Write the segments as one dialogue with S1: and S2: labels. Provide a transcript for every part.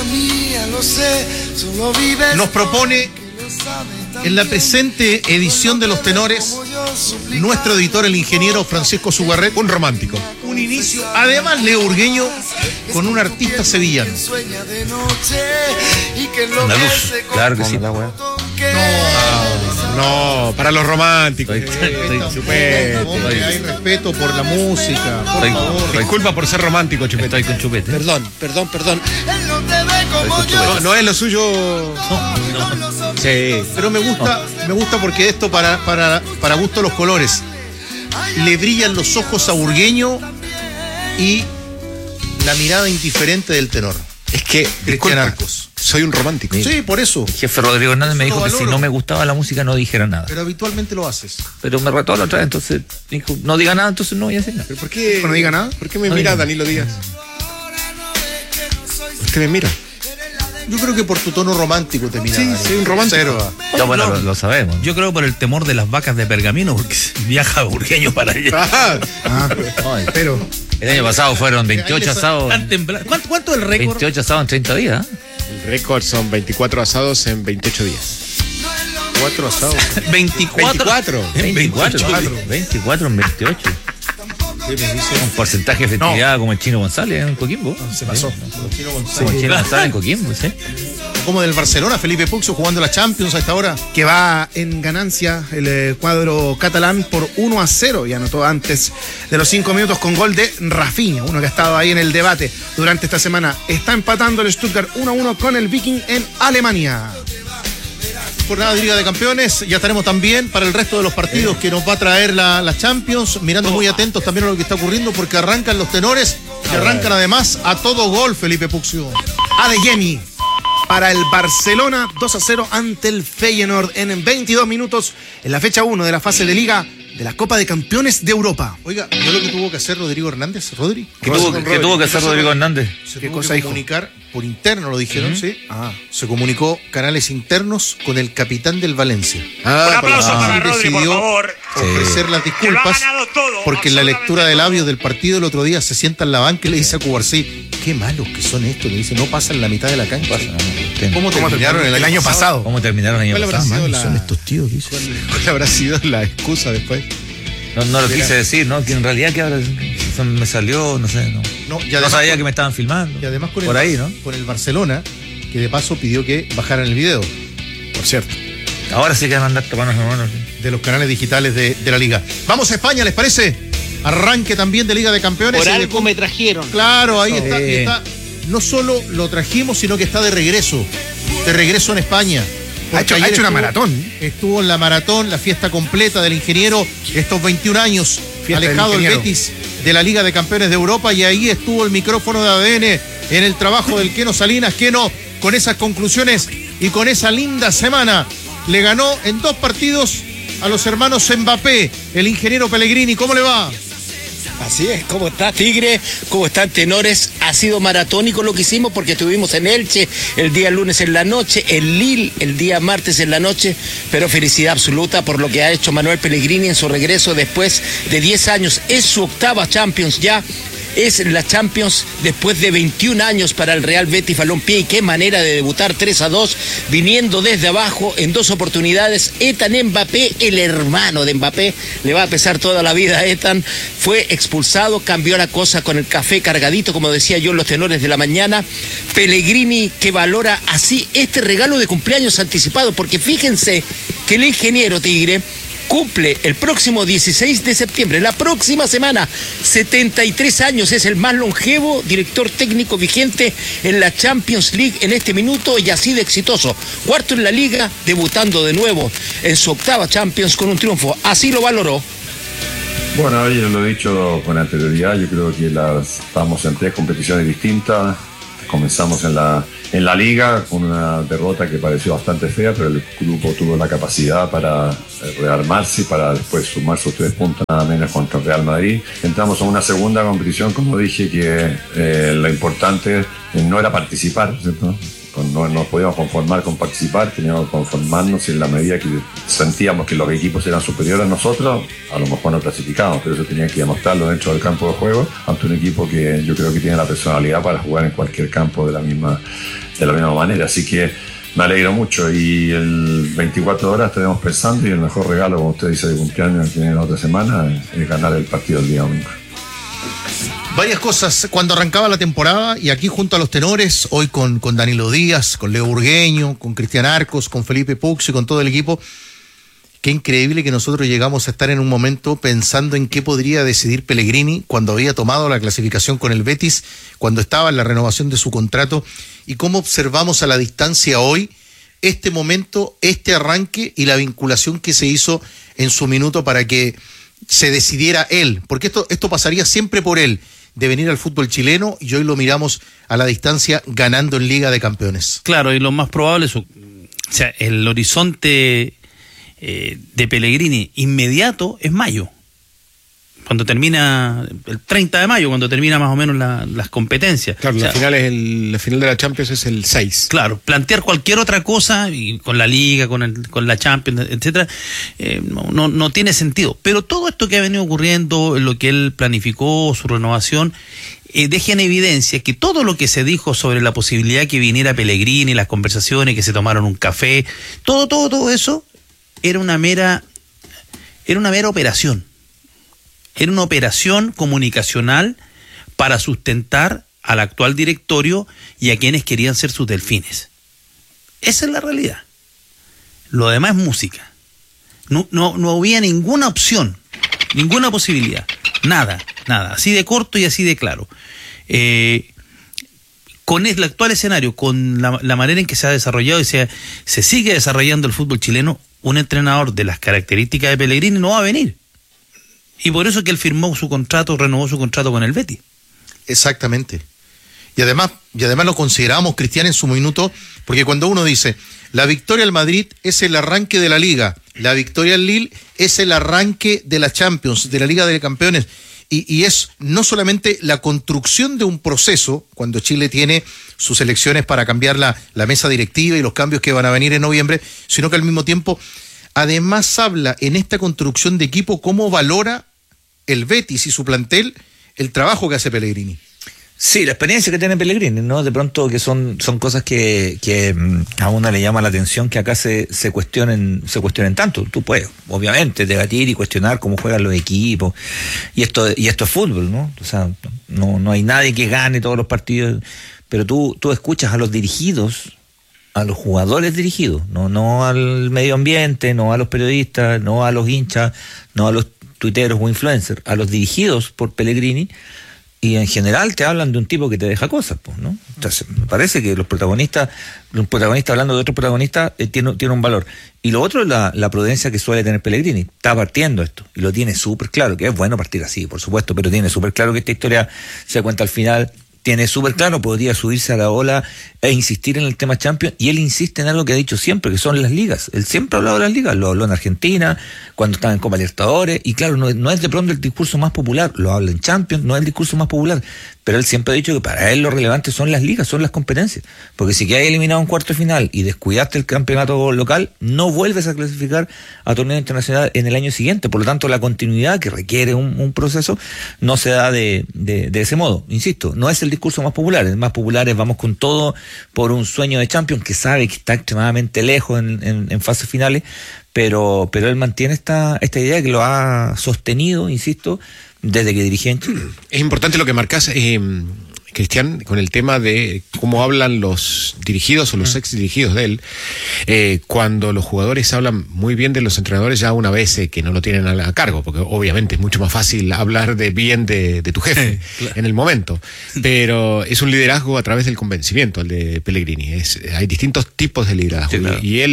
S1: mía, lo sé, solo vives.
S2: Nos propone en la presente edición de Los Tenores nuestro editor, el ingeniero Francisco Sugarret,
S3: un romántico.
S2: Un inicio, además Leo Urgueño, con un artista sevillano.
S4: Andaluz, claro que sí.
S3: No, para los románticos.
S2: Hay respeto por la música, por favor.
S3: Disculpa por ser romántico, Chupete.
S4: Estoy con Chupete.
S1: Perdón.
S3: No es lo suyo.
S4: No.
S3: Sí.
S2: Pero me gusta porque esto para gusto los colores. Le brillan los ojos a Urgueño y la mirada indiferente del tenor.
S3: Es que,
S2: Cristian Arcos.
S3: Soy un romántico.
S2: Sí, por eso.
S4: El jefe Rodrigo Hernández me dijo que si no me gustaba la música no dijera nada.
S2: Pero habitualmente lo haces.
S4: Pero me retó la otra vez, entonces dijo, no diga nada, entonces no voy a decir nada.
S3: ¿Pero por qué
S2: no diga nada?
S3: ¿Por qué me mira Danilo Díaz? Usted me mira.
S2: Yo creo que por tu tono romántico te mira.
S3: Sí, soy un romántico.
S4: No, bueno, lo sabemos.
S5: Yo creo por el temor de las vacas de pergamino, porque viaja Urgueño para allá.
S2: Pero
S4: el año pasado fueron 28 asados.
S5: ¿Cuánto es el récord?
S4: 28 asados en 30 días.
S3: El récord son 24 asados en 28 días.
S2: 4 asados.
S5: 24 en 28.
S4: 24 en 28. Un porcentaje de efectividad como el Chino González en Coquimbo.
S2: Se pasó.
S4: Como el Chino González en Coquimbo, ¿sí?
S2: Como del Barcelona, Felipe Puxo jugando la Champions a esta hora.
S6: Que va en ganancia el cuadro catalán por 1-0 y anotó antes de los 5 minutos con gol de Rafinha, uno que ha estado ahí en el debate durante esta semana. Está empatando el Stuttgart 1-1 con el Viking en Alemania.
S2: Jornada de Liga de Campeones, ya estaremos también para el resto de los partidos que nos va a traer la Champions, mirando muy atentos también a lo que está ocurriendo porque arrancan los tenores y arrancan además a todo gol, Felipe Puxio.
S6: Adeyemi para el Barcelona 2-0 ante el Feyenoord en 22 minutos en la fecha 1 de la fase de Liga de la Copa de Campeones de Europa.
S2: Oiga, ¿vio lo que tuvo que hacer Rodrigo Hernández? ¿Rodri?
S4: ¿Qué tuvo que hacer Rodrigo Hernández?
S2: ¿Qué cosa dijo? Comunicar por interno, lo dijeron, ¿sí? Se comunicó canales internos con el capitán del Valencia.
S7: Un aplauso para Rodri, por favor.
S2: Ofrecer las disculpas porque en la lectura de labios del partido el otro día se sienta en la banca y le dice a Cubarsí, qué malos que son estos, le dice, no pasan la mitad de la cancha. ¿Cómo terminaron el año pasado?
S4: ¿Cómo terminaron el año pasado?
S2: Son estos tíos, dice.
S3: ¿Cuál habrá sido la excusa después?
S4: No lo quise decir, ¿no? Que en realidad que ahora me salió, no sé, no sabía que me estaban filmando.
S2: Y además
S4: por ahí, ¿no?
S2: Con el Barcelona, que de paso pidió que bajaran el video, por cierto.
S4: Ahora sí que van a andar tomando hermanos.
S2: De los canales digitales de la Liga. Vamos a España, ¿les parece? Arranque también de Liga de Campeones.
S8: Por algo me trajeron.
S2: Claro, ahí está. No solo lo trajimos, sino que está de regreso en España.
S6: Ha hecho una maratón.
S2: Estuvo en la maratón, la fiesta completa del ingeniero, estos 21 años, alejado el Betis de la Liga de Campeones de Europa, y ahí estuvo el micrófono de ADN en el trabajo del Keno Salinas. Keno, con esas conclusiones y con esa linda semana, le ganó en 2 partidos a los hermanos Mbappé, el ingeniero Pellegrini. ¿Cómo le va?
S8: Así es, ¿cómo está Tigre? ¿Cómo están tenores? Ha sido maratónico lo que hicimos porque estuvimos en Elche el día lunes en la noche, en Lille el día martes en la noche, pero felicidad absoluta por lo que ha hecho Manuel Pellegrini en su regreso después de 10 años. Es su 8ª Champions ya. Es la Champions después de 21 años para el Real Betis Balompié, y qué manera de debutar 3-2, viniendo desde abajo en 2 oportunidades. Ethan Mbappé, el hermano de Mbappé, le va a pesar toda la vida a Ethan, fue expulsado, cambió la cosa con el café cargadito, como decía yo en los tenores de la mañana. Pellegrini que valora así este regalo de cumpleaños anticipado, porque fíjense que el ingeniero Tigre cumple el próximo 16 de septiembre, la próxima semana, 73 años, es el más longevo director técnico vigente en la Champions League en este minuto y así de exitoso. 4º en la Liga, debutando de nuevo en su 8ª Champions con un triunfo, así lo valoró.
S9: Bueno, yo lo he dicho con anterioridad, yo creo que estamos en 3 competiciones distintas. Comenzamos en la Liga con una derrota que pareció bastante fea, pero el grupo tuvo la capacidad para rearmarse y para después sumar sus 3 puntos nada menos contra el Real Madrid. Entramos a una segunda competición, como dije, que lo importante no era participar, ¿cierto? no nos podíamos conformar con participar, teníamos que conformarnos en la medida que sentíamos que los equipos eran superiores a nosotros, a lo mejor no clasificábamos, pero eso tenía que demostrarlo dentro del campo de juego ante un equipo que yo creo que tiene la personalidad para jugar en cualquier campo de la misma manera, así que me alegro mucho y el 24 horas estaremos pensando y el mejor regalo, como usted dice, de cumpleaños que viene la otra semana es ganar el partido el día domingo.
S2: Varias cosas cuando arrancaba la temporada y aquí junto a los tenores, hoy con Danilo Díaz, con Leo Burgueño, con Cristian Arcos, con Felipe Pux y con todo el equipo. Qué increíble que nosotros llegamos a estar en un momento pensando en qué podría decidir Pellegrini cuando había tomado la clasificación con el Betis, cuando estaba en la renovación de su contrato, y cómo observamos a la distancia hoy este momento, este arranque y la vinculación que se hizo en su minuto para que se decidiera él, porque esto pasaría siempre por él, de venir al fútbol chileno, y hoy lo miramos a la distancia ganando en Liga de Campeones.
S5: Claro, y lo más probable es, o sea, el horizonte de Pellegrini inmediato es mayo, cuando termina el 30 de mayo, cuando termina más o menos las competencias.
S3: Claro, la final de la Champions es el 6.
S5: Claro, plantear cualquier otra cosa, y con la Liga, con la Champions, etcétera, no tiene sentido. Pero todo esto que ha venido ocurriendo, lo que él planificó, su renovación, deja en evidencia que todo lo que se dijo sobre la posibilidad que viniera Pellegrini, las conversaciones, que se tomaron un café, todo eso era una mera operación. Era una operación comunicacional para sustentar al actual directorio y a quienes querían ser sus delfines. Esa es la realidad. Lo demás es música. No había ninguna opción, ninguna posibilidad. Nada. Así de corto y así de claro. Con el actual escenario, con la manera en que se ha desarrollado y se sigue desarrollando el fútbol chileno, un entrenador de las características de Pellegrini no va a venir. Y por eso es que él renovó su contrato con el Betis.
S2: Exactamente. Y además lo consideramos, Cristian, en su minuto, porque cuando uno dice, la victoria al Madrid es el arranque de la Liga, la victoria al Lille es el arranque de la Champions, de la Liga de Campeones, y es no solamente la construcción de un proceso, cuando Chile tiene sus elecciones para cambiar la mesa directiva y los cambios que van a venir en noviembre, sino que al mismo tiempo además habla en esta construcción de equipo cómo valora el Betis y su plantel el trabajo que hace Pellegrini.
S4: Sí, la experiencia que tiene Pellegrini, ¿no? De pronto que son cosas que a uno le llama la atención que acá se cuestionen tanto. Tú puedes, obviamente, debatir y cuestionar cómo juegan los equipos. Y esto es fútbol, ¿no? O sea, no hay nadie que gane todos los partidos, pero tú escuchas a los dirigidos, a los jugadores dirigidos, no al medio ambiente, no a los periodistas, no a los hinchas, no a los tuiteros o influencers, a los dirigidos por Pellegrini, y en general te hablan de un tipo que te deja cosas, pues, ¿no? Entonces, me parece que un protagonista hablando de otro protagonista tiene un valor. Y lo otro es la prudencia que suele tener Pellegrini. Está partiendo esto, y lo tiene súper claro, que es bueno partir así, por supuesto, pero tiene súper claro que esta historia se cuenta al final. Tiene súper claro, podría subirse a la ola e insistir en el tema Champions, y él insiste en algo que ha dicho siempre, que son las ligas. Él siempre ha hablado de las ligas, lo habló en Argentina, cuando estaba en Copa Libertadores, y claro, no es de pronto el discurso más popular, lo habla en Champions, no es el discurso más popular, pero él siempre ha dicho que para él lo relevante son las ligas, son las competencias, porque si quedas eliminado en cuarto de final y descuidaste el campeonato local, no vuelves a clasificar a torneo internacional en el año siguiente. Por lo tanto, la continuidad que requiere un proceso no se da de ese modo. Insisto, no es el discurso más popular. El más popular es vamos con todo por un sueño de Champions, que sabe que está extremadamente lejos en fases finales, pero él mantiene esta idea que lo ha sostenido, insisto, desde que dirigía en Chile.
S3: Es importante lo que marcas, Cristian, con el tema de cómo hablan los dirigidos o los ex dirigidos de él, cuando los jugadores hablan muy bien de los entrenadores ya una vez que no lo tienen a cargo, porque obviamente es mucho más fácil hablar bien de tu jefe claro, en el momento, pero es un liderazgo a través del convencimiento, el de Pellegrini. Hay distintos tipos de liderazgo, sí, claro, y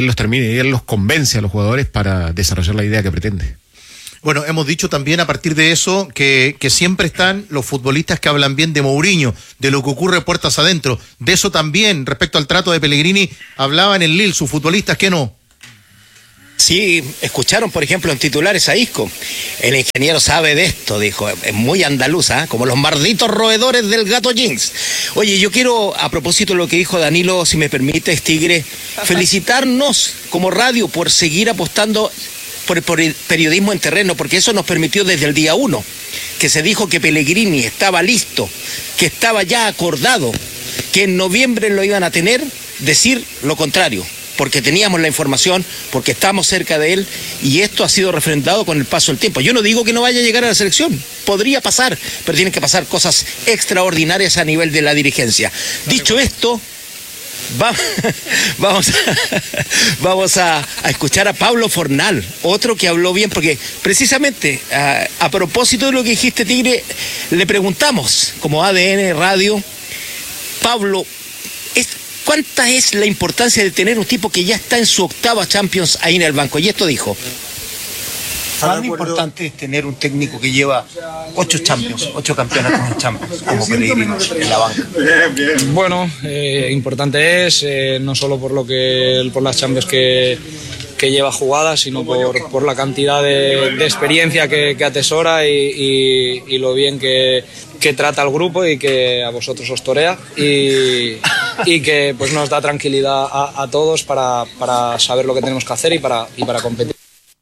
S3: él los convence a los jugadores para desarrollar la idea que pretende.
S2: Bueno, hemos dicho también a partir de eso que siempre están los futbolistas que hablan bien de Mourinho, de lo que ocurre puertas adentro. De eso también, respecto al trato de Pellegrini, hablaban en Lille sus futbolistas que no.
S8: Sí, escucharon, por ejemplo, en titulares a Isco. El ingeniero sabe de esto, dijo. Es muy andaluza, como los malditos roedores del gato Jinx. Oye, yo quiero, a propósito de lo que dijo Danilo, si me permite, Tigre, felicitarnos como radio por seguir apostando por el periodismo en terreno, porque eso nos permitió desde el día 1, que se dijo que Pellegrini estaba listo, que estaba ya acordado, que en noviembre lo iban a tener, decir lo contrario. Porque teníamos la información, porque estamos cerca de él, y esto ha sido refrendado con el paso del tiempo. Yo no digo que no vaya a llegar a la selección, podría pasar, pero tienen que pasar cosas extraordinarias a nivel de la dirigencia. Dicho esto, vamos a escuchar a Pablo Fornal, otro que habló bien, porque precisamente a propósito de lo que dijiste, Tigre, le preguntamos, como ADN Radio, Pablo, ¿cuánta es la importancia de tener un tipo que ya está en su 8ª Champions ahí en el banco? Y esto dijo.
S10: ¿Cuán importante es tener un técnico que lleva 8 Champions, 8 campeonatos en Champions, como Pellegrini en la banca?
S11: Bueno, importante es, no solo por las Champions que lleva jugadas, sino por la cantidad de experiencia que atesora y lo bien que trata al grupo y que a vosotros os torea y que pues nos da tranquilidad a todos para saber lo que tenemos que hacer y para competir.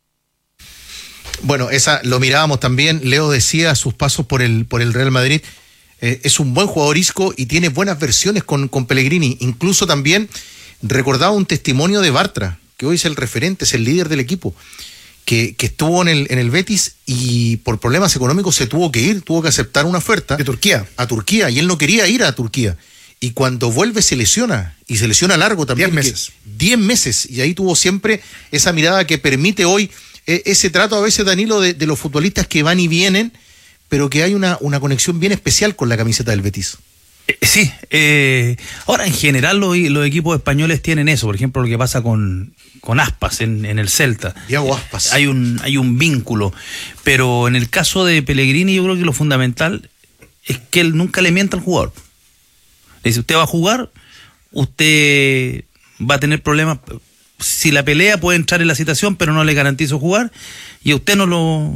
S2: Bueno, lo mirábamos también. Leo decía sus pasos por el Real Madrid. Es un buen jugador Isco y tiene buenas versiones con Pellegrini. Incluso también recordaba un testimonio de Bartra, que hoy es el referente, es el líder del equipo, que estuvo en el Betis y por problemas económicos se tuvo que ir, tuvo que aceptar una oferta
S6: de Turquía
S2: a Turquía, y él no quería ir a Turquía. Y cuando vuelve se lesiona, y se lesiona largo también. 10 meses. Y ahí tuvo siempre esa mirada que permite hoy ese trato a veces, Danilo, de los futbolistas que van y vienen, pero que hay una conexión bien especial con la camiseta del Betis.
S5: Sí, ahora en general los equipos españoles tienen eso. Por ejemplo, lo que pasa con Aspas en el Celta.
S2: Diego Aspas.
S5: Hay un vínculo, pero en el caso de Pellegrini yo creo que lo fundamental es que él nunca le mienta al jugador. Le dice, usted va a jugar, usted va a tener problemas. Si la pelea puede entrar en la citación, pero no le garantizo jugar, y a usted no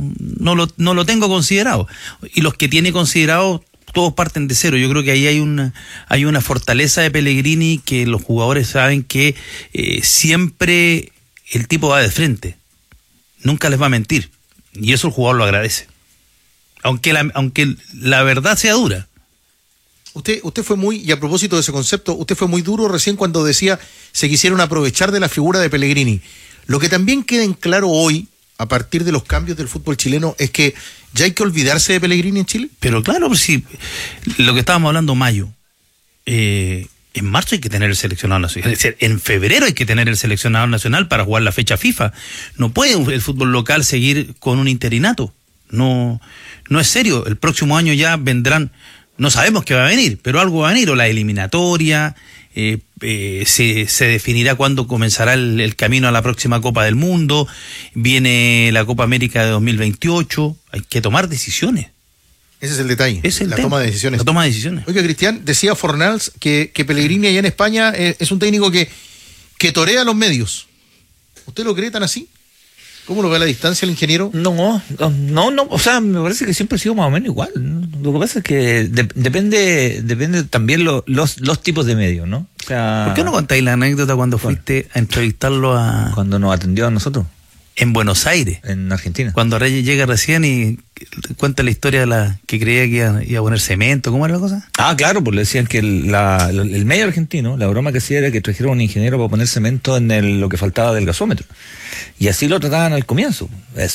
S5: lo tengo considerado. Y los que tiene considerado, todos parten de cero. Yo creo que ahí hay una fortaleza de Pellegrini, que los jugadores saben que siempre el tipo va de frente, nunca les va a mentir, y eso el jugador lo agradece, aunque la verdad sea dura.
S2: Usted fue muy, y a propósito de ese concepto, usted fue muy duro recién cuando decía se quisieron aprovechar de la figura de Pellegrini. Lo que también queda en claro hoy, a partir de los cambios del fútbol chileno, es que ya hay que olvidarse de Pellegrini en Chile.
S5: Pero claro, pues sí, lo que estábamos hablando mayo, en marzo hay que tener el seleccionado nacional, es decir, en febrero hay que tener el seleccionado nacional para jugar la fecha FIFA. No puede el fútbol local seguir con un interinato, no es serio. El próximo año ya vendrán, no sabemos qué va a venir, pero algo va a venir, o la eliminatoria, se definirá cuándo comenzará el camino a la próxima Copa del Mundo, viene la Copa América de 2028, hay que tomar decisiones.
S2: Ese es el detalle,
S5: la
S2: toma de decisiones.
S5: La toma de decisiones.
S2: Oiga, Cristian, decía Fornals que Pellegrini allá en España es un técnico que torea a los medios. ¿Usted lo cree tan así? ¿Cómo lo ve a la distancia el ingeniero?
S4: No, o sea, me parece que siempre ha sido más o menos igual, ¿no? Lo que pasa es que depende también los tipos de medios, ¿no? O sea,
S5: ¿por qué no contáis la anécdota cuando fuiste a entrevistarlo
S4: cuando nos atendió a nosotros?
S5: En Buenos Aires.
S4: En Argentina.
S5: Cuando Reyes llega recién y cuenta la historia de la que creía que iba a poner cemento, ¿cómo era la cosa?
S4: Ah, claro, pues le decían que el medio argentino, la broma que hacía era que trajeron un ingeniero para poner cemento en lo que faltaba del gasómetro. Y así lo trataban al comienzo.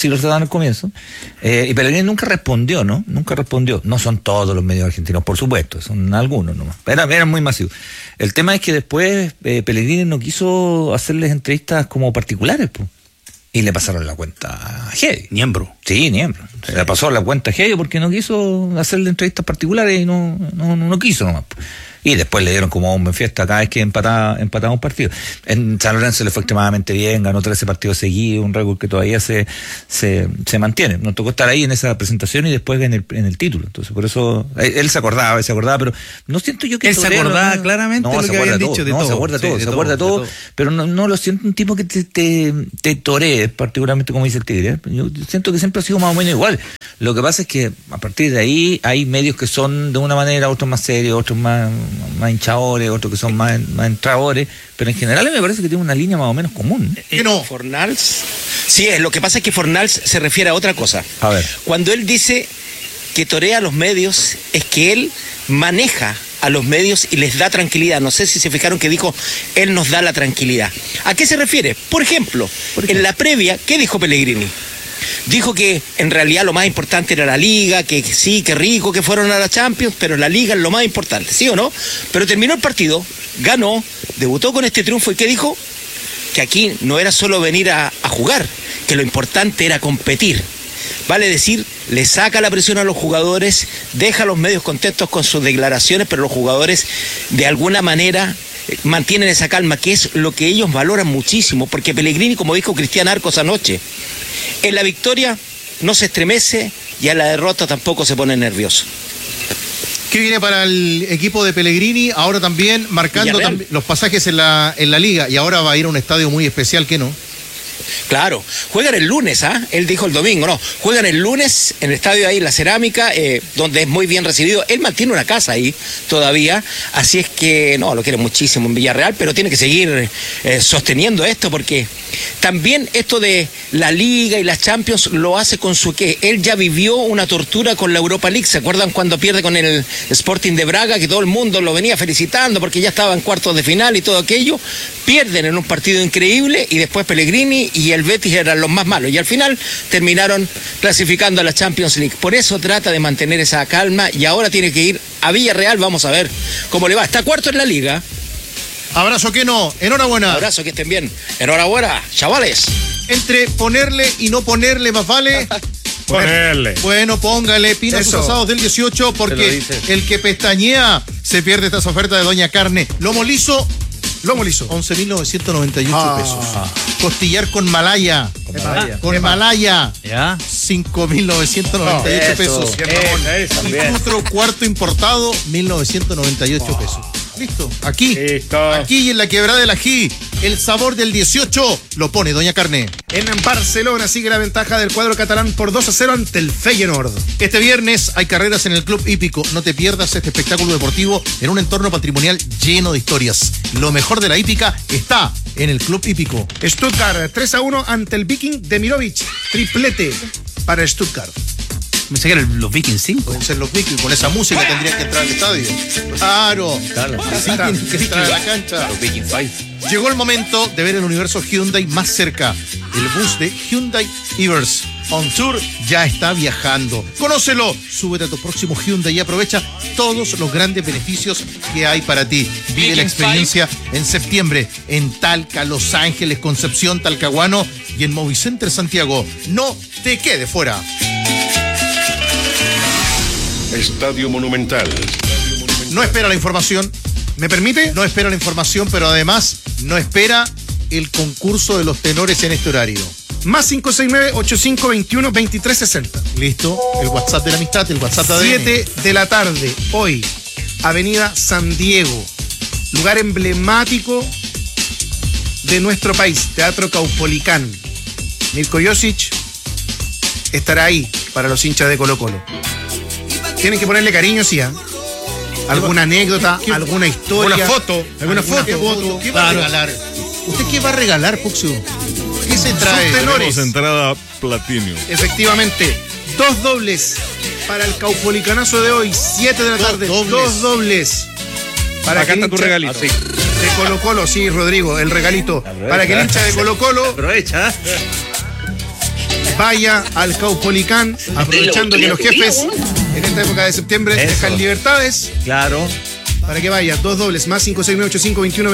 S4: Y Pellegrini nunca respondió, ¿no? No son todos los medios argentinos, por supuesto, son algunos nomás. Eran muy masivos. El tema es que después Pellegrini no quiso hacerles entrevistas como particulares, pues. Y le pasaron la cuenta a Heavy.
S5: Niembro.
S4: Sí, niembro. Se la pasó a la cuenta Gello porque no quiso hacerle entrevistas particulares y no quiso nomás. Y después le dieron como bomba en fiesta cada vez que empataba un partido. En San Lorenzo le fue extremadamente bien, ganó 13 partidos seguidos, un récord que todavía se mantiene. Nos tocó estar ahí en esa presentación y después en el título. Entonces, por eso, él se acordaba, pero no siento yo que...
S5: Él se acordaba claramente lo que habían dicho de todo.
S4: Se acuerda todo, pero no lo siento un tipo que te toree, particularmente como dice el Tigre. Yo siento que siempre ha sido más o menos igual. Lo que pasa es que a partir de ahí hay medios que son de una manera, otros más serios, otros más hinchadores, otros que son más entradores, pero en general me parece que tiene una línea más o menos común.
S8: ¿Qué no? Fornals. Sí, lo que pasa es que Fornals se refiere a otra cosa.
S4: A ver.
S8: Cuando él dice que torea a los medios, es que él maneja a los medios y les da tranquilidad. No sé si se fijaron que dijo, él nos da la tranquilidad. ¿A qué se refiere? Por ejemplo, en la previa, ¿qué dijo Pellegrini? Dijo que en realidad lo más importante era la Liga, que sí, que rico que fueron a la Champions, pero la Liga es lo más importante, ¿sí o no? Pero terminó el partido, ganó, debutó con este triunfo y ¿qué dijo? Que aquí no era solo venir a jugar, que lo importante era competir. Vale decir, le saca la presión a los jugadores, deja a los medios contentos con sus declaraciones, pero los jugadores de alguna manera mantienen esa calma, que es lo que ellos valoran muchísimo, porque Pellegrini, como dijo Cristian Arcos anoche, en la victoria no se estremece y a la derrota tampoco se pone nervioso.
S2: ¿Qué viene para el equipo de Pellegrini? Ahora también marcando los pasajes en la Liga, y ahora va a ir a un estadio muy especial, ¿qué no?
S8: Claro, juegan el lunes, él dijo el domingo, no, juegan el lunes en el estadio ahí, La Cerámica, donde es muy bien recibido. Él mantiene una casa ahí todavía, así es que, no, lo quiere muchísimo en Villarreal, pero tiene que seguir sosteniendo esto, porque también esto de la Liga y las Champions lo hace con su qué. Él ya vivió una tortura con la Europa League. ¿Se acuerdan cuando pierde con el Sporting de Braga, que todo el mundo lo venía felicitando porque ya estaba en cuartos de final y todo aquello? Pierden en un partido increíble y después Pellegrini y el Betis eran los más malos y al final terminaron clasificando a la Champions League. Por eso trata de mantener esa calma y ahora tiene que ir a Villarreal. Vamos a ver cómo le va. Está cuarto en la Liga.
S2: Abrazo, que no, enhorabuena.
S8: Abrazo, que estén bien. Enhorabuena, chavales.
S2: Entre ponerle y no ponerle, más vale
S3: ponerle.
S2: Bueno, póngale pino a sus asados del 18, porque el que pestañea se pierde estas ofertas de Doña Carne. Lomo liso, 11.998 pesos. Costillar con Malaya. Con Malaya.
S5: ¿Ya?
S2: 5.998 pesos. Otro cuarto importado, 1.998 pesos. Listo. Aquí y en la Quebrada del Ají, el sabor del 18 lo pone Doña Carne.
S6: En Barcelona sigue la ventaja del cuadro catalán por 2-0 ante el Feyenoord.
S2: Este viernes hay carreras en el Club Hípico. No te pierdas este espectáculo deportivo en un entorno patrimonial lleno de historias. Lo mejor de la hípica está en el Club Hípico.
S6: Stuttgart 3-1 ante el Viking de Mirovic. Triplete para Stuttgart.
S5: Pensé que eran los Vikings 5.
S2: Pueden ser los Vikings, con esa música tendrían que entrar al estadio. Claro. Así tienen que entrar a la cancha.
S4: Los Vikings 5.
S2: Llegó el momento de ver el universo Hyundai más cerca. El bus de Hyundai Evers On Tour ya está viajando. Conócelo, súbete a tu próximo Hyundai y aprovecha todos los grandes beneficios que hay para ti. Vive la experiencia en septiembre en Talca, Los Ángeles, Concepción, Talcahuano y en Movicenter Santiago. No te quedes fuera.
S12: Estadio Monumental.
S2: No espera la información.
S6: ¿Me permite?
S2: No espera la información, pero además no espera el concurso de los tenores en este horario.
S6: Más 569-8521-2360.
S2: Listo. El WhatsApp de la amistad, el WhatsApp de ADN.
S6: 7 de la tarde, hoy, Avenida San Diego. Lugar emblemático de nuestro país, Teatro Caupolicán. Mirko Josic estará ahí para los hinchas de Colo-Colo. Tienen que ponerle cariño, sí, ¿eh? Alguna anécdota, alguna historia.
S2: ¿Alguna foto? ¿Qué va a regalar? ¿Usted qué va a regalar, Puxu? ¿Qué se trae?
S12: Tenemos entrada Platinum.
S6: Efectivamente, 2 dobles para el Caupolicanazo de hoy, 7 de la tarde. 2 dobles. Para
S3: acá está tu regalito.
S6: De Colo-Colo, sí, Rodrigo, el regalito. Para que el hincha de Colo-Colo
S4: aprovecha.
S6: Vaya al Caupolicán, aprovechando que los jefes en esta época de septiembre dejan libertades.
S4: Claro.
S6: Para que vaya, 2 dobles, más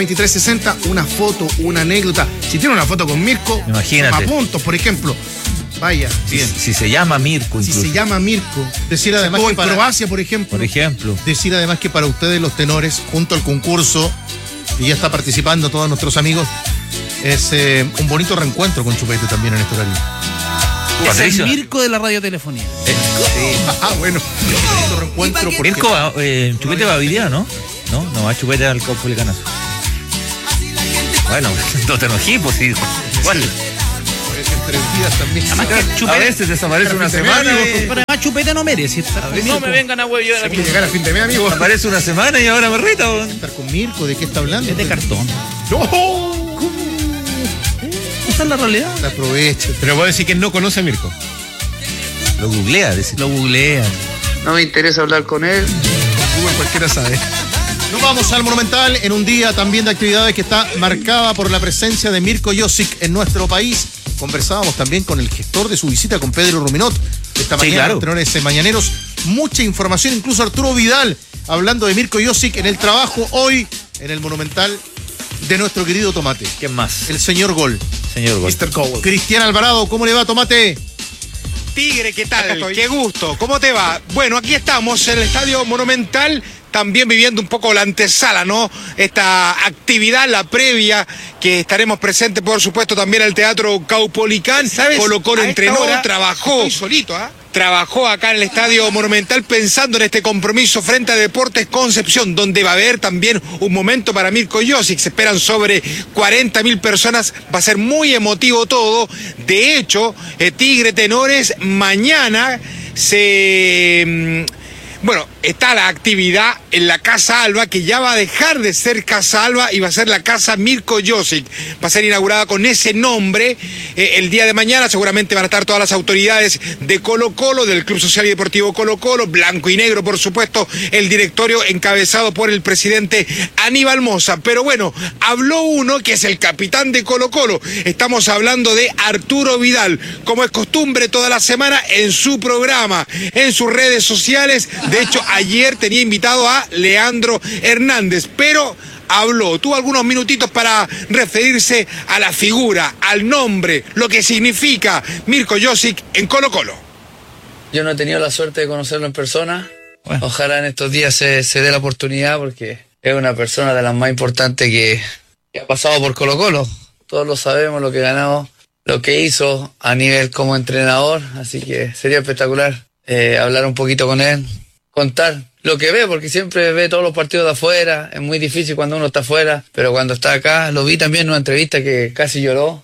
S6: 569-8521-2360, una foto, una anécdota. Si tiene una foto con Mirko,
S4: imagínate.
S6: toma puntos, por ejemplo. Vaya.
S2: Bien.
S4: Si se llama Mirko, incluso.
S6: Si se llama Mirko.
S2: Decir además
S6: o
S2: que
S6: en
S2: para
S6: Croacia, por ejemplo.
S2: Decir además que para ustedes los tenores, junto al concurso, y ya está participando todos nuestros amigos, es un bonito reencuentro con Chupete también en este horario.
S5: Es el Mirko de la radiotelefonía.
S2: Bueno. Bonito reencuentro.
S4: Mirko, Chupete va hoy día, ¿no? No va Chupete al Caupolicanazo. Bueno, no te enojí, pues sí. ¿Cuál?
S2: También.
S4: A veces desaparece una semana.
S5: Pero además Chupete no merece estar.
S8: No me vengan a huevear aquí.
S6: Llegar a fin de mes, amigo.
S4: Aparece una semana y ahora me reta.
S2: Estar con Mirko, ¿de qué está hablando?
S5: Es de cartón.
S2: ¡No!
S5: Esa es la realidad.
S2: Se aprovecha.
S3: Pero vos decís que no conoce a Mirko.
S4: Lo googlea,
S5: Lo googlea.
S10: No me interesa hablar con él.
S2: Google cualquiera sabe. Nos vamos al Monumental en un día también de actividades que está marcada por la presencia de Mirko Josic en nuestro país. Conversábamos también con el gestor de su visita, con Pedro Ruminot, esta mañana, en Tenores Mañaneros. Mucha información, incluso Arturo Vidal, hablando de Mirko Josic en el trabajo hoy en el Monumental de nuestro querido Tomate.
S4: ¿Quién más?
S2: El señor Gol.
S6: Mr. Cowell.
S2: Cristian Alvarado, ¿cómo le va, Tomate?
S13: Tigre, ¿qué tal? Qué gusto. ¿Cómo te va? Bueno, aquí estamos en el Estadio Monumental, también viviendo un poco la antesala, ¿no? Esta actividad, la previa, que estaremos presentes, por supuesto, también al Teatro Caupolicán. Colo-Colo entrenó, trabajó. Estoy solito, ¿ah? Trabajó acá en el Estadio Monumental pensando en este compromiso frente a Deportes Concepción, donde va a haber también un momento para Mirko Josic. Se esperan sobre 40.000 personas. Va a ser muy emotivo todo. De hecho, Tigre Tenores, mañana Bueno, está la actividad en la Casa Alba, que ya va a dejar de ser Casa Alba y va a ser la Casa Mirko Josic. Va a ser inaugurada con ese nombre el día de mañana. Seguramente van a estar todas las autoridades de Colo-Colo, del Club Social y Deportivo Colo-Colo, blanco y negro, por supuesto, el directorio encabezado por el presidente Aníbal Mosa. Pero bueno, habló uno que es el capitán de Colo-Colo. Estamos hablando de Arturo Vidal, como es costumbre toda la semana en su programa, en sus redes sociales. De hecho, ayer tenía invitado a Leandro Hernández, pero tuvo algunos minutitos para referirse a la figura, al nombre, lo que significa Mirko Josic en Colo-Colo.
S14: Yo no he tenido la suerte de conocerlo en persona. Bueno. Ojalá en estos días se dé la oportunidad, porque es una persona de las más importantes que ha pasado por Colo-Colo. Todos lo sabemos, lo que ganó, lo que hizo a nivel como entrenador, así que sería espectacular hablar un poquito con él, contar lo que ve, porque siempre ve todos los partidos de afuera. Es muy difícil cuando uno está afuera, pero cuando está acá, lo vi también en una entrevista que casi lloró,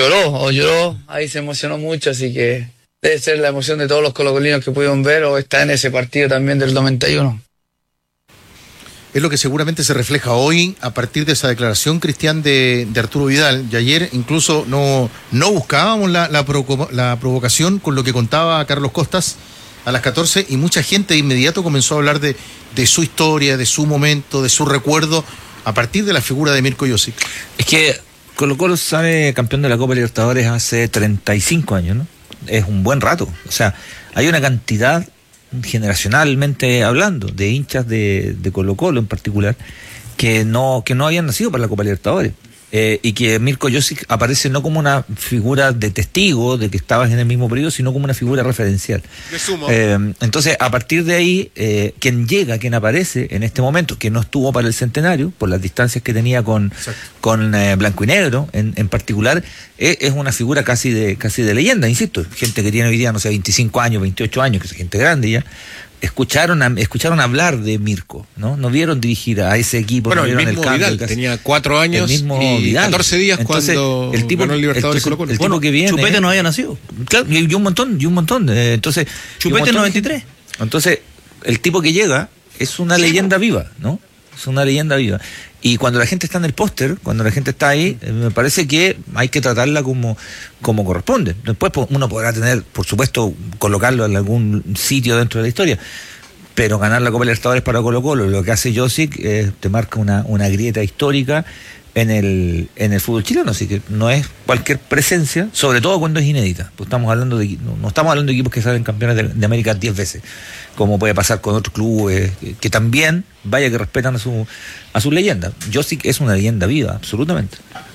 S14: ahí se emocionó mucho, así que debe ser la emoción de todos los colocolinos que pudieron ver o está en ese partido también del 91.
S2: Es lo que seguramente se refleja hoy a partir de esa declaración, Cristian, de Arturo Vidal. Y ayer incluso no buscábamos la provocación con lo que contaba Carlos Costas a las 14, y mucha gente de inmediato comenzó a hablar de su historia, de su momento, de su recuerdo, a partir de la figura de Mirko Josic.
S4: Es que Colo-Colo sale campeón de la Copa Libertadores hace 35 años, ¿no? Es un buen rato. O sea, hay una cantidad, generacionalmente hablando, de hinchas de Colo-Colo en particular, que no habían nacido para la Copa Libertadores. Y que Mirko Josic aparece no como una figura de testigo de que estabas en el mismo periodo, sino como una figura referencial. Entonces, a partir de ahí, quien aparece en este momento, que no estuvo para el centenario, por las distancias que tenía con Blanco y Negro en particular, es una figura casi de leyenda, insisto. Gente que tiene hoy día, no sé, 25 años, 28 años, que es gente grande ya. Escucharon hablar de Mirko, ¿no? No vieron dirigir a ese equipo.
S3: Bueno,
S4: no vieron
S3: el mismo Vidal tenía 4 años y
S4: Vidal.
S3: 14 días. Entonces, cuando
S4: el tipo,
S3: ganó el Libertadores Colo-Colo.
S4: El tipo que viene,
S5: Chupete no había nacido.
S4: Claro, y un montón. Entonces,
S5: Chupete en 93.
S4: Entonces, el tipo que llega es una leyenda viva, ¿no? Es una leyenda viva. Y cuando la gente está en el póster, cuando la gente está ahí, me parece que hay que tratarla como corresponde. Después uno podrá tener, por supuesto, colocarlo en algún sitio dentro de la historia. Pero ganar la Copa Libertadores para Colo-Colo, lo que hace Josic, te marca una grieta histórica en el fútbol chileno, así que no es cualquier presencia, sobre todo cuando es inédita. Pues no estamos hablando de equipos que salen campeones de América 10 veces, como puede pasar con otros clubes que también, que respetan a sus leyendas. Josic es una leyenda viva, absolutamente.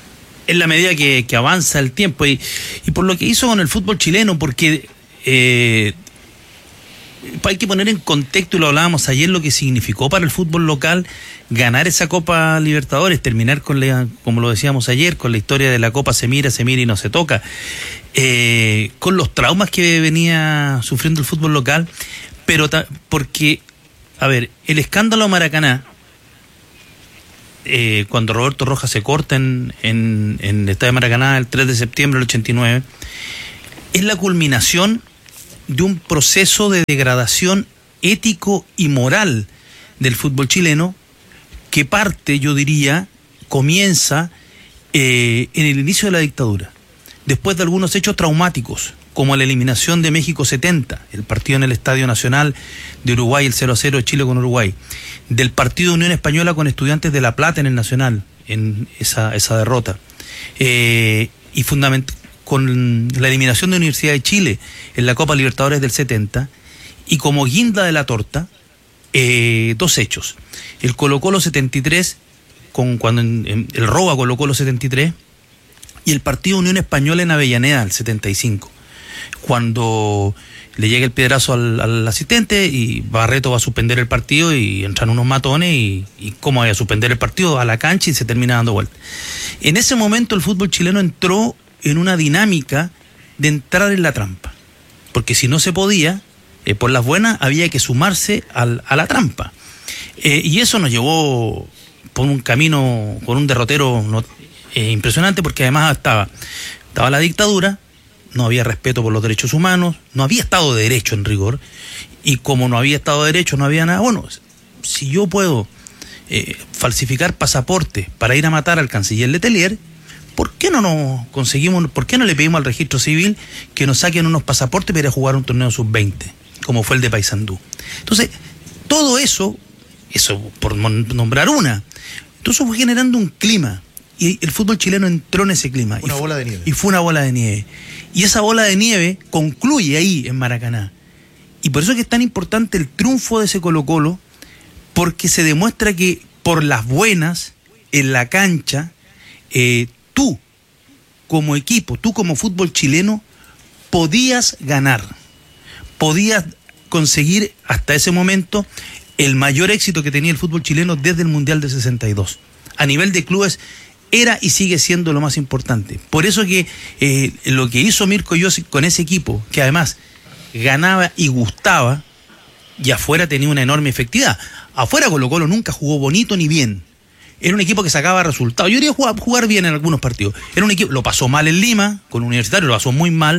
S5: en la medida que avanza el tiempo y por lo que hizo con el fútbol chileno, porque hay que poner en contexto, y lo hablábamos ayer, lo que significó para el fútbol local ganar esa Copa Libertadores, terminar con como lo decíamos ayer, con la historia de la Copa se mira y no se toca, con los traumas que venía sufriendo el fútbol local, pero porque, a ver, el escándalo Maracaná, cuando Roberto Rojas se corta en el estadio de Maracaná el 3 de septiembre del 89, es la culminación de un proceso de degradación ético y moral del fútbol chileno que parte, yo diría, comienza en el inicio de la dictadura, después de algunos hechos traumáticos, como la eliminación de México 70, el partido en el Estadio Nacional de Uruguay, el 0-0 de Chile con Uruguay, del partido de Unión Española con Estudiantes de La Plata en el Nacional, en esa derrota, y fundamentalmente con la eliminación de Universidad de Chile en la Copa Libertadores del 70, y como guinda de la torta, dos hechos. El Colo-Colo 73, cuando el robo a Colo-Colo 73, y el partido Unión Española en Avellaneda, el 75, cuando le llega el piedrazo al asistente y Barreto va a suspender el partido y entran unos matones y cómo va a suspender el partido, a la cancha, y se termina dando vuelta. En ese momento el fútbol chileno entró en una dinámica de entrar en la trampa, porque si no se podía, por las buenas había que sumarse a la trampa, y eso nos llevó por un camino, por un derrotero impresionante, porque además estaba la dictadura, no había respeto por los derechos humanos, no había Estado de Derecho en rigor, y como no había Estado de Derecho, no había nada. Bueno, si yo puedo falsificar pasaporte para ir a matar al canciller Letelier, ¿por qué no le pedimos al registro civil que nos saquen unos pasaportes para ir a jugar un torneo sub-20, como fue el de Paysandú? Entonces, todo eso por nombrar una, entonces fue generando un clima, y el fútbol chileno entró en ese clima.
S2: Una bola de nieve.
S5: Y fue una bola de nieve. Y esa bola de nieve concluye ahí en Maracaná. Y por eso es que es tan importante el triunfo de ese Colo-Colo, porque se demuestra que por las buenas, en la cancha, tú como equipo, tú como fútbol chileno, podías ganar, podías conseguir hasta ese momento el mayor éxito que tenía el fútbol chileno desde el Mundial de 62. A nivel de clubes era y sigue siendo lo más importante. Por eso que lo que hizo Mirko Josic con ese equipo, que además ganaba y gustaba, y afuera tenía una enorme efectividad. Afuera Colo-Colo nunca jugó bonito ni bien. Era un equipo que sacaba resultados. Yo diría jugar bien en algunos partidos. Era un equipo, lo pasó mal en Lima, con Universitario, lo pasó muy mal.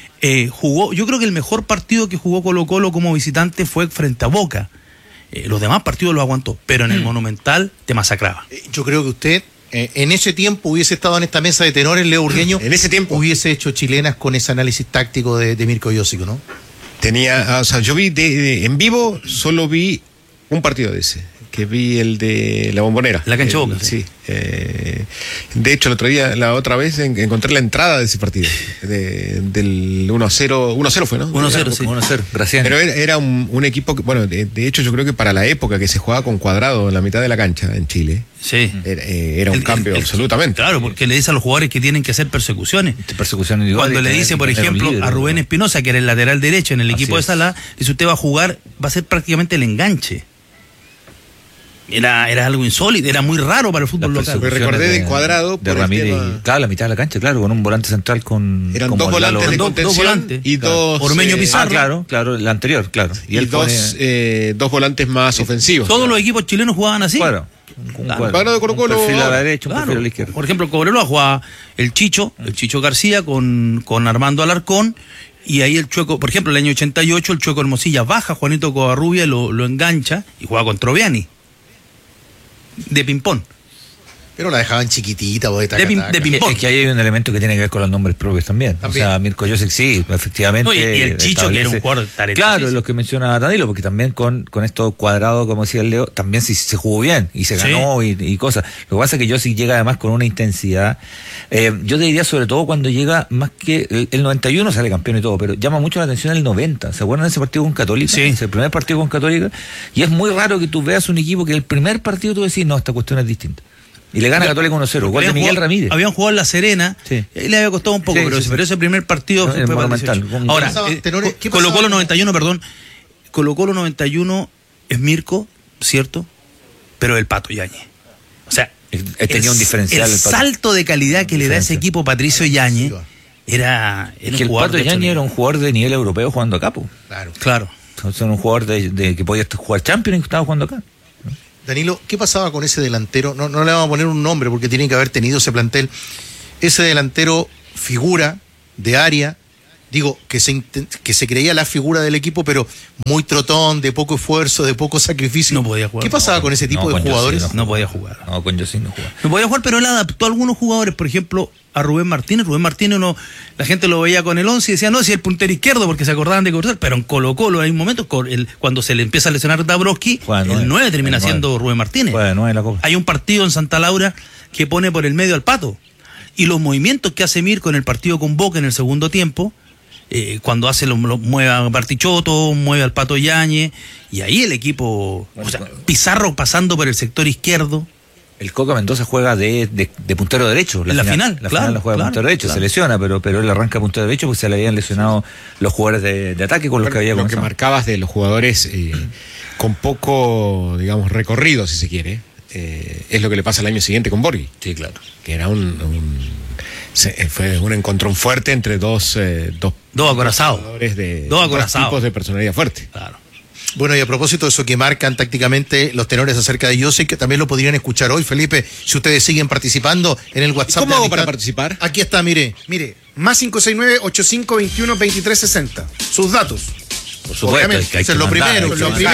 S5: Yo creo que el mejor partido que jugó Colo-Colo como visitante fue frente a Boca. Los demás partidos los aguantó, pero en el Monumental te masacraba.
S2: Yo creo que usted en ese tiempo hubiese estado en esta mesa de tenores, Leo Urgueño.
S3: En ese tiempo
S2: hubiese hecho chilenas con ese análisis táctico de Mirko Josic, ¿no?
S3: Yo vi en vivo, solo vi un partido de ese, que vi el de la Bombonera.
S5: La cancha Boca.
S3: Sí. De hecho, la otra vez encontré la entrada de ese partido, del 1-0. 1-0 fue, ¿no?
S5: 1-0, sí.
S4: 1-0, gracias.
S3: Pero era un equipo que, bueno, de hecho yo creo que para la época que se jugaba con Cuadrado en la mitad de la cancha en Chile,
S5: sí,
S3: era un cambio absolutamente.
S5: Claro, porque le dice a los jugadores que tienen que hacer persecuciones. Cuando le dice, por ejemplo, a Rubén Espinosa, que era el lateral derecho en el equipo de Salá, dice: usted va a jugar, va a ser prácticamente el enganche. Era algo insólito, era muy raro para el fútbol local.
S3: Me recordé de Cuadrado
S4: de Ramírez, claro, la mitad de la cancha, claro, con un volante central
S3: eran dos volantes de contención y dos
S5: Ormeño Pizarro.
S4: Claro, el anterior, claro.
S3: Y dos volantes más ofensivos.
S5: Todos los equipos chilenos jugaban así.
S4: Claro.
S3: Cuadrado de Colo-Colo.
S4: Un perfil a la derecha, un perfil a la izquierda.
S5: Por ejemplo, Cobreloa jugaba el Chicho García con Armando Alarcón. Y ahí el Chueco, por ejemplo, el año 88, el Chueco Hermosilla baja, Juanito Covarrubia lo engancha y juega con Troviani. De ping-pong.
S2: Pero la dejaban chiquitita,
S5: de ping-pong.
S4: Es que ahí hay un elemento que tiene que ver con los nombres propios también. O sea, Mirko Josic sí, efectivamente.
S5: No, y el Chicho, que era un jugador talentoso.
S4: Claro, lo que menciona Danilo, porque también con esto Cuadrado, como decía el Leo, también se jugó bien y se ganó y cosas. Lo que pasa es que Josic llega además con una intensidad. Yo te diría, sobre todo cuando llega, más que el 91 sale campeón y todo, pero llama mucho la atención el 90. ¿Se acuerdan de ese partido con Católica?
S5: Sí.
S4: Es el primer partido con Católica. Y es muy raro que tú veas un equipo que el primer partido tú decís, no, esta cuestión es distinta. Y le gana Católica 1-0, gol de Miguel Ramírez.
S5: Habían jugado en La Serena,
S4: sí.
S5: Y le había costado un poco, pero ese primer partido fue
S4: monumental.
S5: Ahora, Colo-Colo 91, perdón. Colo-Colo 91 es Mirko, ¿cierto? Pero el Pato Yáñez. O sea,
S4: tenía un diferencial.
S5: El salto de calidad que le da ese equipo Patricio Yáñez era
S4: que el Pato Yáñez era un jugador de nivel europeo jugando acá, po.
S5: Claro.
S4: Entonces, era un jugador de que podía jugar Champions y que estaba jugando acá.
S2: Danilo, ¿qué pasaba con ese delantero? No le vamos a poner un nombre porque tiene que haber tenido ese plantel. Ese delantero figura de área, digo, que se creía la figura del equipo, pero muy trotón, de poco esfuerzo, de poco sacrificio.
S5: No podía jugar.
S2: ¿Qué pasaba con ese tipo de jugadores?
S5: No podía jugar.
S4: No, con José no jugaba.
S5: No podía jugar, pero él adaptó a algunos jugadores, por ejemplo, a Rubén Martínez. Rubén Martínez, la gente lo veía con el 11 y decía, no, si es el puntero izquierdo, porque se acordaban de cortar, pero en Colo-Colo hay un momento, cuando se le empieza a lesionar Dabrowski, el 9 termina siendo Rubén Martínez. Hay un partido en Santa Laura que pone por el medio al Pato, y los movimientos que hace Mirko en el partido con Boca en el segundo tiempo, cuando mueve a Bartichotto, mueve al Pato Yáñez, y ahí el equipo, Pizarro pasando por el sector izquierdo.
S4: El Coca Mendoza juega de puntero derecho.
S5: La final
S4: la juega de puntero derecho, se lesiona, pero él arranca puntero derecho porque se le habían lesionado los jugadores de ataque con los que había comenzado.
S3: Lo que marcabas de los jugadores con poco, digamos, recorrido, si se quiere, es lo que le pasa el año siguiente con Borghi.
S4: Sí, claro.
S3: Que era fue un encontrón fuerte entre dos
S5: acorazados.
S3: Dos tipos de personalidad fuerte.
S5: Claro.
S2: Bueno, y a propósito de eso que marcan tácticamente los tenores acerca de José, que también lo podrían escuchar hoy, Felipe, si ustedes siguen participando en el WhatsApp.
S3: ¿Cómo hago para participar?
S2: Aquí está, mire,
S6: más 569-8521-2360. Sus datos.
S4: Por supuesto,
S2: eso es lo primero.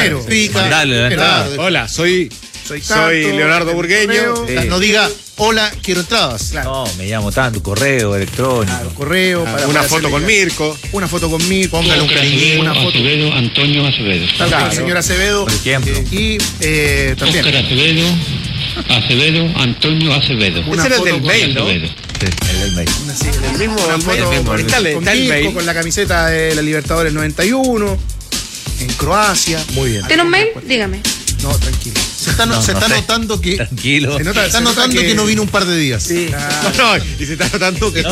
S3: Hola, soy Leonardo Burgueño.
S2: No diga, hola, quiero entradas.
S4: Claro. No, me llamo tanto, correo electrónico.
S6: Correo.
S3: Una foto con Mirko.
S2: Póngale un cariñito.
S15: Una foto. Acevedo, Antonio Acevedo.
S6: Claro, señor Acevedo.
S4: Por ejemplo.
S6: Y también.
S15: Oscar Acevedo, Antonio Acevedo.
S3: Ese era el del mail, ¿no?
S4: Sí, el del mail.
S6: El mismo está el mail. Con la camiseta de la Libertadores 91. En Croacia.
S2: Muy bien.
S16: ¿Tiene un mail? Dígame.
S6: No, tranquilo.
S2: Se está notando que.
S4: Tranquilo.
S2: Se está notando que no vino un par de días.
S6: Sí.
S3: Y se está notando que.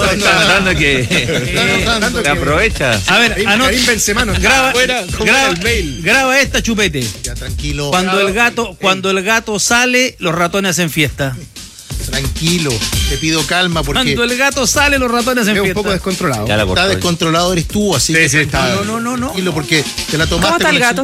S4: Te aprovecha.
S5: A ver,
S6: Karim Benzema no
S5: graba
S3: el mail.
S5: Graba esta, Chupete.
S2: Ya, tranquilo.
S5: Cuando el gato sale, los ratones hacen fiesta.
S2: Tranquilo, te pido calma porque.
S5: Cuando el gato sale, los ratones hacen fiesta.
S6: un poco descontrolado.
S2: Está descontrolado, eres tú, así que.
S3: Sí, está.
S5: No.
S2: Tranquilo, porque te la tomaste.
S16: ¿Cómo está el gato?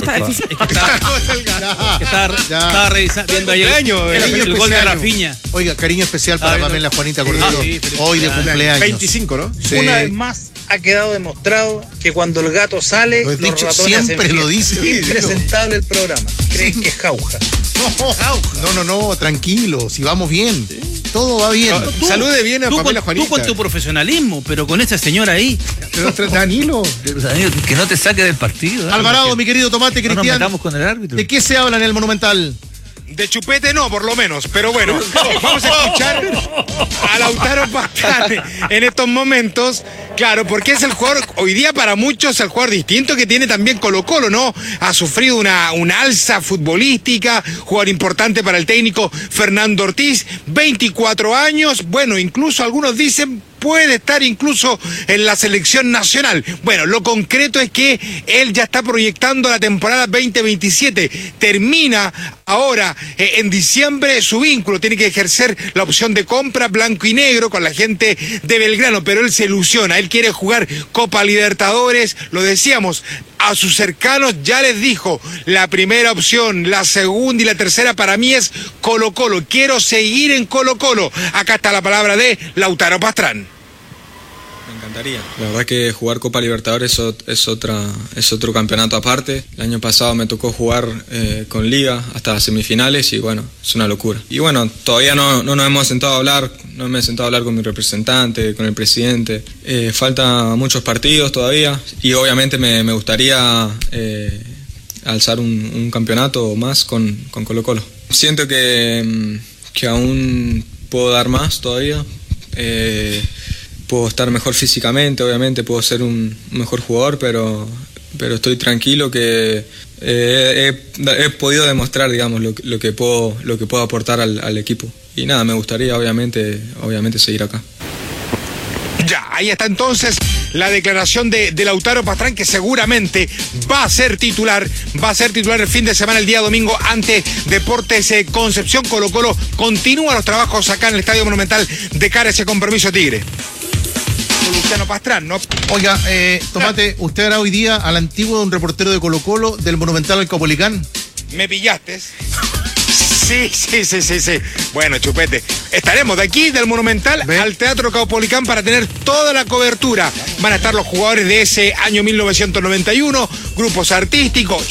S5: Estaba revisando, viendo ahí el gol de Rafinha.
S2: Oiga, cariño especial para Pamela Juanita Cordero. Hoy de cumpleaños.
S3: 25, ¿no?
S2: Sí.
S17: Una vez más ha quedado demostrado que cuando el gato sale, los ratones
S2: siempre
S17: hacen
S2: lo dice.
S17: Impresentable el programa. Creen que es jauja.
S2: No, tranquilo, si vamos bien. Todo va bien.
S3: Salude bien a Pamela Juanita.
S5: Tú con tu profesionalismo, pero con esa señora ahí.
S6: Danilo,
S4: que no te saque del partido.
S2: Alvarado, mi querido Tomate,
S4: no
S2: Cristian.
S4: nos metamos con el árbitro.
S2: ¿De qué se habla en el Monumental?
S13: De chupete no, por lo menos. Pero bueno, vamos a escuchar a Lautaro Pastrana en estos momentos. Claro, porque es el jugador, hoy día para muchos, el jugador distinto que tiene también Colo-Colo, ¿no? Ha sufrido una alza futbolística, jugador importante para el técnico Fernando Ortiz, 24 años, bueno, incluso algunos dicen puede estar incluso en la selección nacional. Bueno, lo concreto es que él ya está proyectando la temporada 2027. Termina ahora en diciembre su vínculo. Tiene que ejercer la opción de compra blanco y negro con la gente de Belgrano, pero él se ilusiona. Él quiere jugar Copa Libertadores. Lo decíamos, a sus cercanos ya les dijo, la primera opción, la segunda y la tercera para mí es Colo-Colo. Quiero seguir en Colo-Colo. Acá está la palabra de Lautaro Pastrana.
S18: Me encantaría. La verdad que jugar Copa Libertadores es otro campeonato aparte. El año pasado me tocó jugar con Liga hasta las semifinales y bueno, es una locura. Y bueno, todavía no nos hemos sentado a hablar, no me he sentado a hablar con mi representante, con el presidente. Faltan muchos partidos todavía y obviamente me gustaría alzar un campeonato más con Colo-Colo. Siento que aún puedo dar más todavía. Puedo estar mejor físicamente, obviamente, puedo ser un mejor jugador, pero pero estoy tranquilo que he podido demostrar, digamos, lo que puedo aportar al equipo. Y nada, me gustaría obviamente seguir acá.
S13: Ya, ahí está entonces la declaración de Lautaro Pastrán, que seguramente va a ser titular el fin de semana, el día domingo, ante Deportes Concepción. Colo-Colo continúa los trabajos acá en el Estadio Monumental de cara a ese compromiso tigre. Luciano Pastrán, ¿no?
S2: Oiga, Tomate, ¿usted hará hoy día al antiguo de un reportero de Colo-Colo del Monumental al Caupolicán?
S13: Me pillaste. Sí. Bueno, Chupete, estaremos de aquí, del Monumental, al Teatro Caupolicán para tener toda la cobertura. Van a estar los jugadores de ese año 1991, grupos artísticos,